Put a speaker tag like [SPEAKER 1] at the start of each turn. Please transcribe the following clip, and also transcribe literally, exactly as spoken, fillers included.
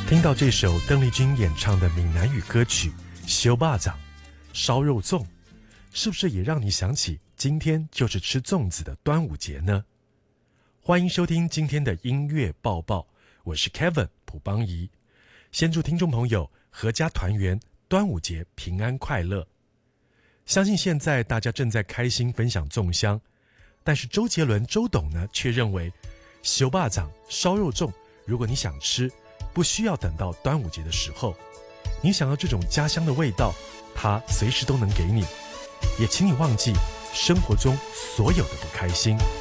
[SPEAKER 1] 听到这首邓丽君演唱的闽南语歌曲《烧肉粽》烧肉粽，是不是也让你想起今天就是吃粽子的端午节呢？欢迎收听今天的音乐报报，我是 Kevin 卜邦仪。先祝听众朋友阖家团圆，端午节平安快乐。相信现在大家正在开心分享粽香，但是周杰伦周董呢却认为烧肉粽烧肉粽，如果你想吃，不需要等到端午节的时候，你想要这种家乡的味道，它随时都能给你。也请你忘记生活中所有的不开心。